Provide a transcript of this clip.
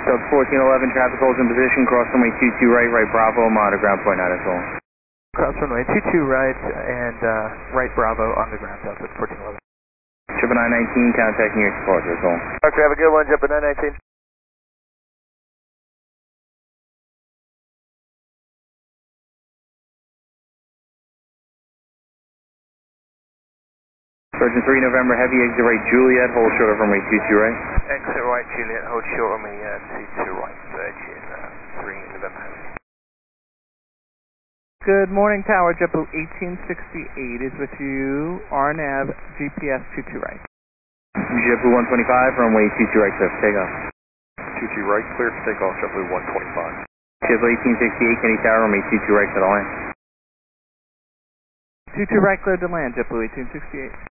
Sub 1411, traffic holds in position, cross runway 22 right, right Bravo, monitor ground point 9 as well. Cross runway 22 right and right Bravo on the ground south at 1411. Triple 919, contacting your departure as well. Roger, have a good one, Jumper 919. Surgeon 3 November, heavy exit right Juliet, hold short of runway 22 right. Exit right Juliet, hold short runway 22 right, Virgin 3 November. Good morning, Tower. JetBlue 1868 is with you. RNAV GPS 22 right. JetBlue 125, runway 22 right, clear for takeoff. 22 right, clear for takeoff, JetBlue 125. JetBlue 1868, Kennedy Tower, runway 22 right, set to land. 22 right, cleared to land, JetBlue 1868.